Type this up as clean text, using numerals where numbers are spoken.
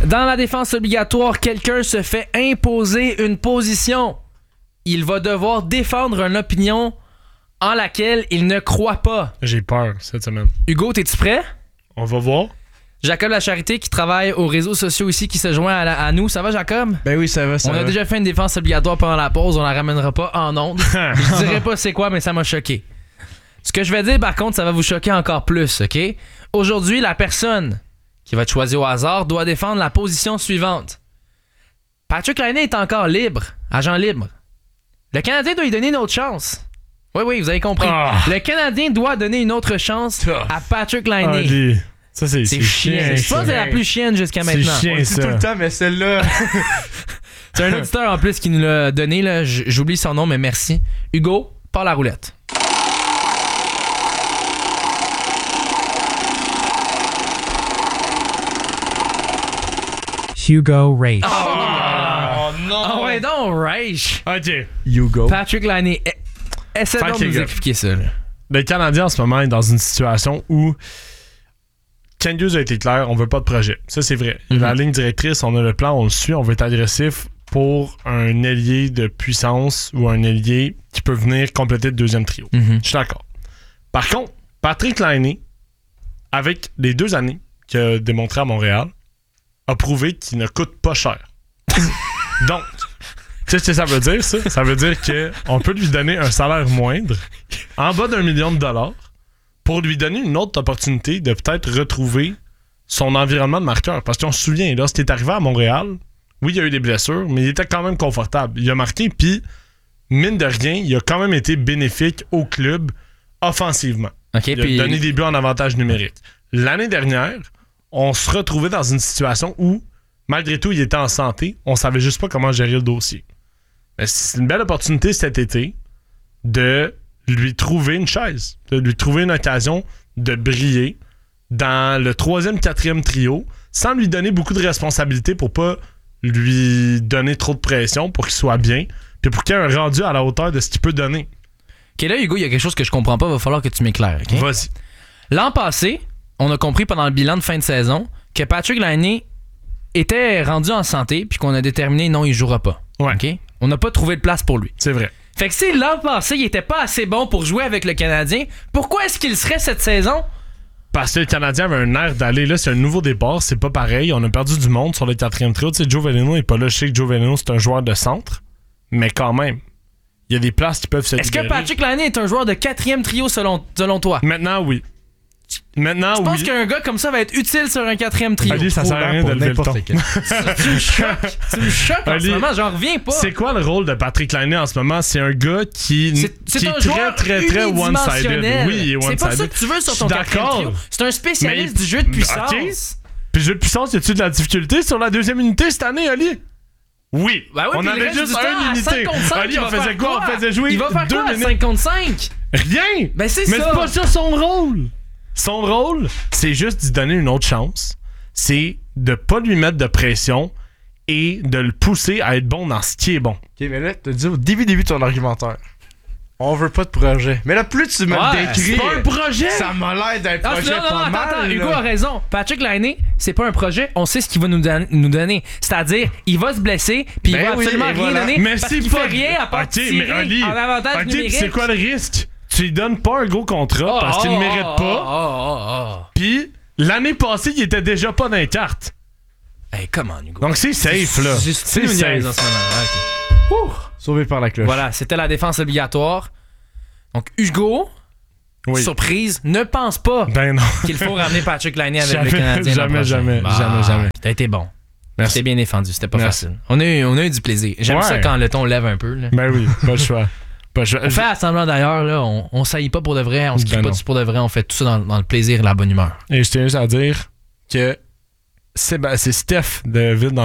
Dans la défense obligatoire, quelqu'un se fait imposer une position. Il va devoir défendre une opinion en laquelle il ne croit pas. J'ai peur cette semaine. Hugo, t'es-tu prêt? On va voir. Jacob Lacharité qui travaille aux réseaux sociaux ici, qui se joint à nous. Ça va, Jacob? Ben oui, ça va, ça On va. a déjà fait une défense obligatoire pendant la pause. On la ramènera pas en ondes. Je dirais pas c'est quoi, mais ça m'a choqué. Ce que je vais dire, par contre, ça va vous choquer encore plus, OK? Aujourd'hui, la personne qui va être choisie au hasard doit défendre la position suivante. Patrick Laine est encore libre, agent libre. Le Canadien doit lui donner une autre chance. Oui, vous avez compris. Le Canadien doit donner une autre chance à Patrick Laine. Ça, c'est chiant. Je pense que c'est la plus chienne jusqu'à maintenant. C'est chiant, ça. tout le temps, mais celle-là... C'est un auditeur en plus qui nous l'a donné. Là. J'oublie son nom, mais merci. Hugo, part la roulette. Hugo Raich. Oh non! Ah ouais, donc, Raich. OK. Hugo. Patrick Laine. Essaie donc de nous expliquer ça. Là. Le Canadien, en ce moment, est dans une situation où Ken Hughes a été clair, on veut pas de projet. Ça, c'est vrai. La ligne directrice, on a le plan, on le suit, on veut être agressif pour un ailier de puissance ou un ailier qui peut venir compléter le deuxième trio. Je suis d'accord. Par contre, Patrick Laine, avec les 2 années qu'il a démontré à Montréal, a prouvé qu'il ne coûte pas cher. Donc, tu sais ce que ça veut dire, ça? Ça veut dire qu'on peut lui donner un salaire moindre, en bas d'1 million de dollars, pour lui donner une autre opportunité de peut-être retrouver son environnement de marqueur. Parce qu'on se souvient, lorsqu'il est arrivé à Montréal, oui, il y a eu des blessures, mais il était quand même confortable. Il a marqué, puis, mine de rien, il a quand même été bénéfique au club offensivement. Okay, il a donné des buts en avantage numérique. L'année dernière, on se retrouvait dans une situation où, malgré tout, il était en santé. On savait juste pas comment gérer le dossier. Mais c'est une belle opportunité cet été de lui trouver une chaise, de lui trouver une occasion de briller dans le 3e, 4e trio, sans lui donner beaucoup de responsabilités pour pas lui donner trop de pression, pour qu'il soit bien, puis pour qu'il ait un rendu à la hauteur de ce qu'il peut donner. OK, là, Hugo, il y a quelque chose que je comprends pas. Il va falloir que tu m'éclaires. Okay? Vas-y. L'an passé, on a compris pendant le bilan de fin de saison que Patrick Laine était rendu en santé puis qu'on a déterminé non, il jouera pas. Ouais. Okay? On n'a pas trouvé de place pour lui. C'est vrai. Fait que si l'an passé, il était pas assez bon pour jouer avec le Canadien, pourquoi est-ce qu'il serait cette saison? Parce que le Canadien avait un air d'aller. Là, c'est un nouveau départ. C'est pas pareil. On a perdu du monde sur le 4e trio. Tu sais, Joe Veleno n'est pas là. Je sais que Joe Veleno, c'est un joueur de centre. Mais quand même, il y a des places qui peuvent se Est-ce libérer. que Patrick Laine est un joueur de 4e trio selon toi? Maintenant, oui. Maintenant, Je pense oui. qu'un gars comme ça va être utile sur un 4e trio. Ali, ça sert à rien de lever le ton. Tu me choques. Tu me choques en Ali, ce moment. J'en reviens pas. C'est quoi le rôle de Patrick Laine en ce moment? C'est un gars qui C'est un est joueur très one-sided. Oui, il est one-sided. C'est pas ça que tu veux sur ton 4e trio. C'est un spécialiste du jeu de puissance. Okay. Puis le jeu de puissance, y a-tu de la difficulté sur la 2e unité cette année, Ali? Oui. Ben oui, on avait juste une unité. Ali, on faisait quoi? On faisait jouer il va faire 2 quoi à minutes. 5 contre 5? Rien! Ben c'est Mais ça. c'est pas ça son rôle! Son rôle, c'est juste d'y donner une autre chance. C'est de pas lui mettre de pression et de le pousser à être bon dans ce qui est bon. Ok, mais là, t'as dit au début de ton argumentaire, on veut pas de projet. Mais là, plus tu me le décris, C'est pas un projet! ça m'a l'air d'un projet pas mal. Attends, là. Hugo a raison. Patrick Laine, c'est pas un projet, on sait ce qu'il va nous donner. C'est-à-dire, il va se blesser, puis il Ben va oui, absolument et rien voilà. donner, Mais parce c'est qu'il pas... fait rien à part Ok, tirer mais Ali, en avantage ok, numérique. puis c'est quoi le risque? Tu lui donnes pas un gros contrat parce qu'il ne mérite pas. Puis l'année passée, il était déjà pas dans les cartes. Hey, comment, Hugo? Donc c'est safe, là. C'est C'est safe. en ce moment. Ok. Sauvé par la cloche. Voilà, c'était la défense obligatoire. Donc, Hugo, Oui. surprise, ne pense pas Ben non. qu'il faut ramener Patrick Laine avec Jamais, le Canadien. jamais. T'as été bon. Merci. T'es bien défendu, c'était pas Merci. facile. On a eu du plaisir. J'aime ça quand le ton lève un peu. Là. Ben oui, pas le choix. On fait assemblant d'ailleurs, là, on saillit pas pour de vrai, on se crie Ben pas non. dessus pour de vrai, on fait tout ça dans le plaisir et la bonne humeur. Et je tiens juste à dire que c'est Steph de Ville dans